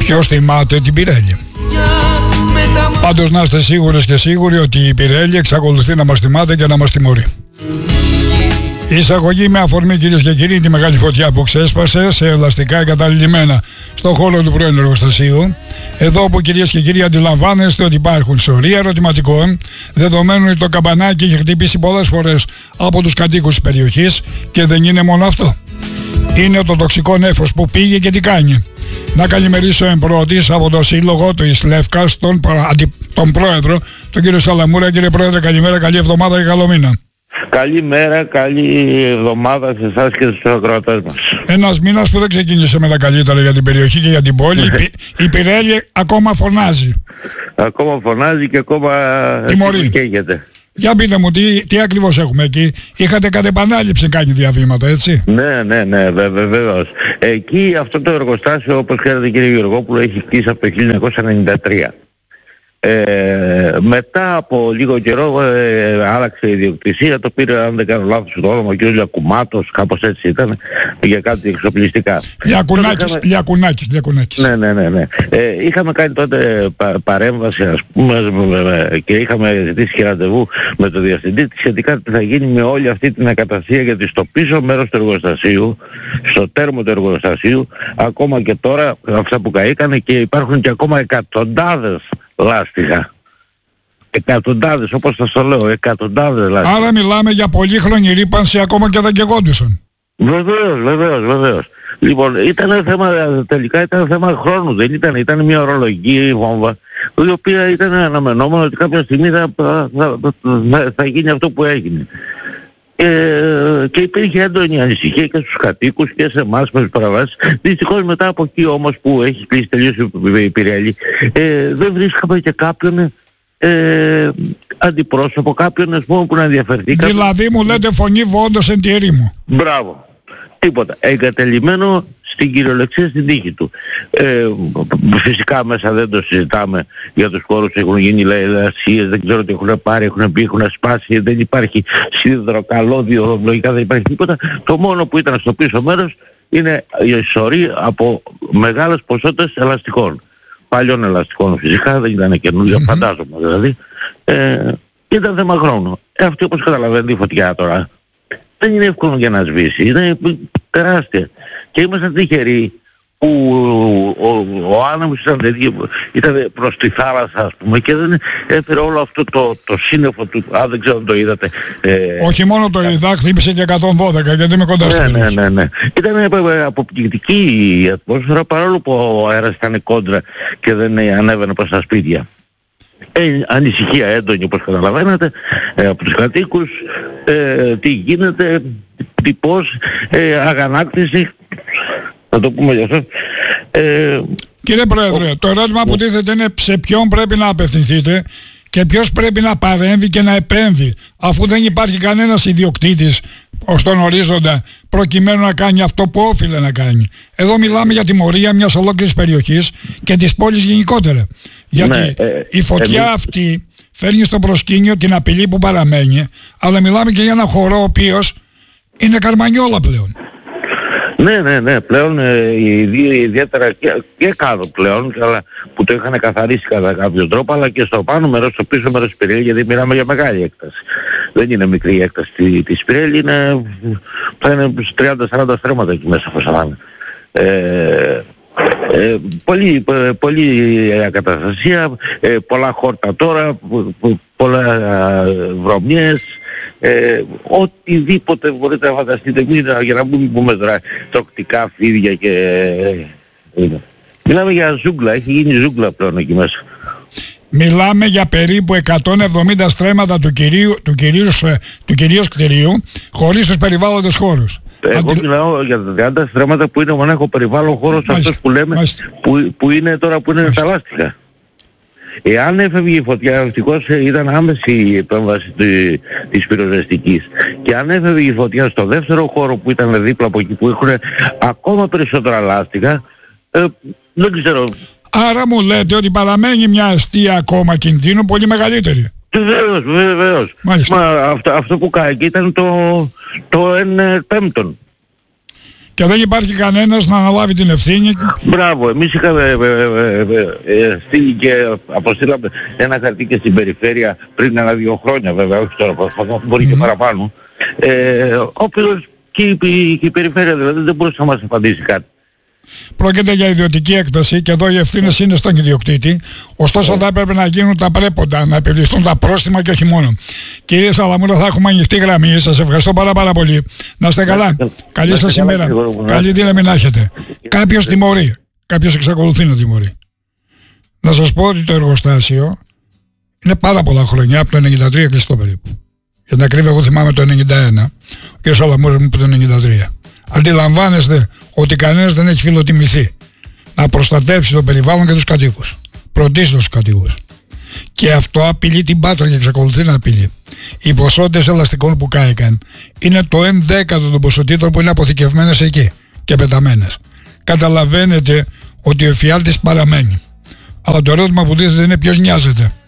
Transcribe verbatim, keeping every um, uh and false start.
Ποιος θυμάται την Πιρέλη? Πάντως να είστε σίγουρες και σίγουροι ότι η Πιρέλη εξακολουθεί να μας θυμάται και να μας τιμωρεί. Η εισαγωγή με αφορμή, κυρίες και κύριοι, τη μεγάλη φωτιά που ξέσπασε σε ελαστικά εγκαταλειμμένα στον χώρο του πρώην εργοστασίου. Εδώ όπου, κυρίες και κύριοι, αντιλαμβάνεστε ότι υπάρχουν σωρία ερωτηματικών, δεδομένου ότι το καμπανάκι έχει χτυπήσει πολλές φορές από τους κατοίκους της περιοχής, και δεν είναι μόνο αυτό. Είναι το τοξικό νέφος που πήγε και τι κάνει. Να καλημερίσω εμπρότης από το σύλλογο του Ισλεύκας τον, τον πρόεδρο, τον κύριο Σαλαμούρα. Κύριε Πρόεδρε, καλημέρα, καλή εβδομάδα και καλό μήνα. Καλημέρα, καλή εβδομάδα σε εσάς και στους ακροατές μας. Ένας μήνας που δεν ξεκίνησε με τα καλύτερα για την περιοχή και για την πόλη. η, η Πιρέλη ακόμα φωνάζει. Ακόμα φωνάζει και ακόμα καίγεται. Για πείτε μου, τι, τι ακριβώς έχουμε εκεί? Είχατε κατ' επανάληψη κάνει διαβήματα, έτσι? Ναι, ναι, ναι, βεβαίως. Εκεί αυτό το εργοστάσιο, όπως ξέρετε κύριε Γεωργόπουλο, έχει χτίσει από το χίλια εννιακόσια ενενήντα τρία. Ε, μετά από λίγο καιρό ε, άλλαξε η ιδιοκτησία, το πήρε, αν δεν κάνω λάθος το όνομα, ο κ. Λιακουμάτος, κάπως έτσι ήταν, για κάτι εξοπλιστικά. Λιακουνάκης, είχαμε... Λιακουνάκης, Λιακουνάκης. Ναι, ναι, ναι, ναι. Ε, είχαμε κάνει τότε πα, παρέμβαση, ας πούμε, και είχαμε ζητήσει και ραντεβού με το διευθυντή σχετικά τι θα γίνει με όλη αυτή την ακαταστασία, γιατί στο πίσω μέρος του εργοστασίου, στο τέρμο του εργοστασίου, ακόμα και τώρα αυτά που καήκανε, και υπάρχουν και ακόμα εκατοντάδες λάστιχα. Εκατοντάδες, όπως θα το λέω, εκατοντάδες λάστιχα. Άρα μιλάμε για πολύχρονη ρύπανση, ακόμα και δεν καιγόντουσαν. Βεβαίως, βεβαίως, βεβαίως. Λοιπόν, ήταν θέμα, τελικά ήταν θέμα χρόνου, δεν ήταν, ήταν μια ορολογική βόμβα, η οποία ήταν αναμενόμενο ότι κάποια στιγμή θα, θα, θα, θα γίνει αυτό που έγινε. Ε, και υπήρχε έντονη ανησυχία και στους κατοίκους και σε εμάς με τις παραβάσεις. Δυστυχώς μετά από εκεί όμως που έχει κλείσει τελείως η Πιρέλη, ε, δεν βρίσκαμε και κάποιον ε, αντιπρόσωπο, κάποιον ας πούμε που να ενδιαφερθεί. Δηλαδή μου λέτε φωνή βόντος εν τη ερήμο. Μπράβο. Τίποτα. Εγκατελειμμένο στην κυριολεξία στην τύχη του. Ε, φυσικά μέσα δεν το συζητάμε για τους χώρους, έχουν γίνει λαϊλασίες, δεν ξέρω τι έχουν πάρει, έχουν πει, έχουν σπάσει, δεν υπάρχει σίδερο, καλώδιο, λογικά δεν υπάρχει τίποτα. Το μόνο που ήταν στο πίσω μέρος είναι η σωρή από μεγάλες ποσότητες ελαστικών. Παλιών ελαστικών φυσικά, δεν ήταν καινούργια, mm-hmm. φαντάζομαι δηλαδή. Ε, ήταν θέμα χρόνου. Ε, αυτή, όπως καταλαβαίνετε, η φωτιά τώρα δεν είναι εύκολο για να σβήσει, είναι τεράστια. Και ήμασταν τυχεροί που ο, ο, ο άνεμος ήταν, ήταν προς τη θάλασσα, ας πούμε, και δεν έφερε όλο αυτό το, το σύννεφο του, αν δεν ξέρω αν το είδατε. Ε, Όχι μόνο το είδα, χτύπησε και εκατόν δώδεκα, γιατί είμαι κοντά στην ναι, ναι, ναι, ναι. Ήταν αποπτυκτική η ατμόσφαιρα, παρόλο που ο αέρας ήταν κόντρα και δεν ανέβαινε προς τα σπίτια. Ε, ανησυχία έντονη, όπως καταλαβαίνετε, ε, από τους κατοίκους, ε, τι γίνεται, τι πώς, ε, αγανάκτηση, θα το πούμε γι' αυτό. Ε, Κύριε Πρόεδρε, ο... το ερώτημα που τίθεται είναι σε ποιον πρέπει να απευθυνθείτε και ποιος πρέπει να παρέμβει και να επέμβει, αφού δεν υπάρχει κανένας ιδιοκτήτης ως τον ορίζοντα προκειμένου να κάνει αυτό που όφιλε να κάνει. Εδώ μιλάμε για τιμωρία μιας ολόκληρης περιοχής και της πόλης γενικότερα. Γιατί ναι, ε, η φωτιά εμείς... αυτή φέρνει στο προσκήνιο την απειλή που παραμένει, αλλά μιλάμε και για ένα χώρο ο οποίος είναι Καρμανιόλα πλέον. Ναι, ναι, ναι, πλέον ε, ιδιαίτερα και, και κάτω πλέον, αλλά που το είχαν καθαρίσει κατά κάποιο τρόπο, αλλά και στο πάνω μέρος, στο πίσω μέρος της Πιρέλη, γιατί μιλάμε για μεγάλη έκταση. Δεν είναι μικρή η έκταση της Πιρέλη, είναι, θα είναι τριάντα σαράντα στρέμματα εκεί μέσα που θα ε, ε, πολύ, πολύ ακαταστασία, ε, πολλά χόρτα τώρα, πολλά βρωμιές, ε, οτιδήποτε μπορείτε να φανταστείτε, για να μην πούμε τώρα τοκτικά φίδια και... Ε, μιλάμε για ζούγκλα, έχει γίνει ζούγκλα πλέον εκεί μέσα. Μιλάμε για περίπου εκατόν εβδομήντα στρέμματα του κυρίου, του κυρίου, του κυρίου κτηρίου, χωρίς τους περιβάλλοντες χώρους. Εγώ Αντι... μιλάω για τα τριάντα στρέμματα που είναι μονάχο περιβάλλον χώρος, αυτός που λέμε, που, που είναι τώρα που είναι μάλιστα. Τα λάστιχα. Εάν έφευγε η φωτιά, ευτυχώς ήταν άμεση η επέμβαση τη, της πυροσβεστικής, και αν έφευγε η φωτιά στο δεύτερο χώρο που ήταν δίπλα από εκεί που έχουν ακόμα περισσότερα λάστιχα, ε, δεν ξέρω. Άρα μου λέτε ότι παραμένει μια αιστεία ακόμα κινδύνου πολύ μεγαλύτερη. Βεβαίως, βεβαίως. Μα αυτό, αυτό που κάγει ήταν το, το εν πέμπτον. Και δεν υπάρχει κανένας να αναλάβει την ευθύνη. Μπράβο, εμείς είχαμε ε, ε, ε, ε, στείλει και αποστήλαμε ένα χαρτί και στην περιφέρεια πριν ένα-δύο χρόνια βέβαια, όχι τώρα, μπορεί mm. και παραπάνω. Ε, όποιος και η, η, η περιφέρεια δηλαδή δεν μπορούσε να μας απαντήσει κάτι. Πρόκειται για ιδιωτική έκταση και εδώ οι ευθύνες είναι στον ιδιοκτήτη. Ωστόσο θα έπρεπε να γίνουν τα πρέποντα, να επιβληθούν τα πρόστιμα και όχι μόνο. Κύριε Σαλαμούρα, θα έχουμε ανοιχτή γραμμή. Σας ευχαριστώ πάρα πάρα πολύ. Να είστε καλά. Καλή σας ημέρα. Καλή δύναμη να έχετε. Κάποιος τιμωρεί. Κάποιος εξακολουθεί να τιμωρεί. Να σας πω ότι το εργοστάσιο είναι πάρα πολλά χρόνια, από το ενενήντα τρία κλειστό περίπου. Για την ακρίβεια, εγώ θυμάμαι το ενενήντα ένα. Ο κ. Σαλαμούρας μου είπε το ενενήντα τρία. Αντιλαμβάνεστε ότι κανένας δεν έχει φιλοτιμηθεί να προστατεύσει το περιβάλλον και τους κατοίκους. Πρωτίστως τους κατοίκους. Και αυτό απειλεί την Πάτρα και εξακολουθεί να απειλεί. Οι ποσότητες ελαστικών που κάηκαν είναι το ένα δέκατο των ποσοτήτων που είναι αποθηκευμένες εκεί και πεταμένες. Καταλαβαίνετε ότι ο εφιάλτης παραμένει. Αλλά το ερώτημα που τίθεται είναι ποιος νοιάζεται.